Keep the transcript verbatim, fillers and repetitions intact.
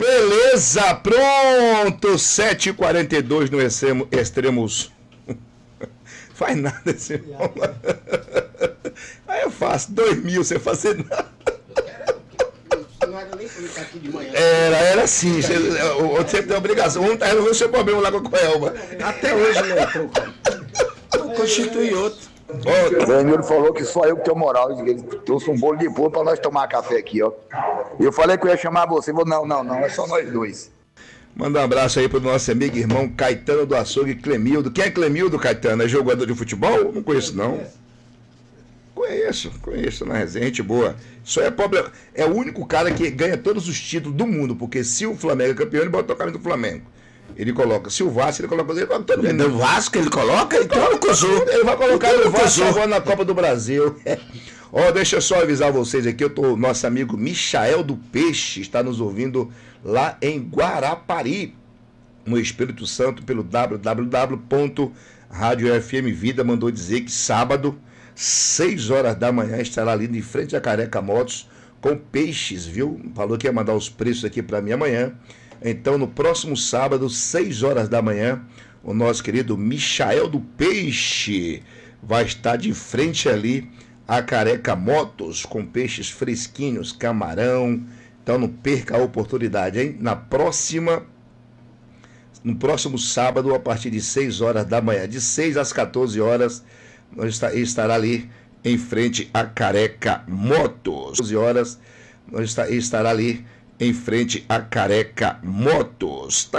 Beleza, pronto, sete e quarenta e dois no extremo, Extremos. Faz nada esse irmão. Aí eu faço, dois mil sem fazer nada. Não era nem pra aqui de manhã. Era, era assim, o outro sempre tem obrigação. Um tá resolvendo o seu problema lá com a Coelba. Até hoje não entrou, cara. Constitui outro. O Danilo falou que só eu que tenho moral. Ele trouxe um bolo de pão pra nós tomar café aqui, ó. E eu falei que eu ia chamar você. Ele falou, não, não, não, é só nós dois. Manda um abraço aí pro nosso amigo e irmão Caetano do Açougue, Clemildo. Quem é Clemildo, Caetano? É jogador de futebol? Não conheço, não. Conheço, conheço na resenha, gente boa. Isso é problema. É o único cara que ganha todos os títulos do mundo, porque se o Flamengo é campeão, ele bota o camisa do Flamengo. Ele coloca. Se o Vasco, ele coloca. Ele coloca todo mundo. Do Vasco ele coloca? Então ele cruzou. Ele vai colocar no Vasco agora na Copa do Brasil. Ó, oh, deixa eu só avisar vocês aqui, eu tô, nosso amigo Michael do Peixe está nos ouvindo lá em Guarapari, no Espírito Santo, pelo w w w ponto rádio f m vida, mandou dizer que sábado, seis horas da manhã, estará ali de frente a Careca Motos com peixes, viu? Falou que ia mandar os preços aqui para mim amanhã. Então, no próximo sábado, seis horas da manhã, o nosso querido Michael do Peixe vai estar de frente ali a Careca Motos, com peixes fresquinhos, camarão. Então não perca a oportunidade, hein? Na próxima, no próximo sábado, a partir de seis horas da manhã, de seis às quatorze horas, nós está, estará ali em frente a Careca Motos. quatorze horas, nós está, estará ali em frente a Careca Motos.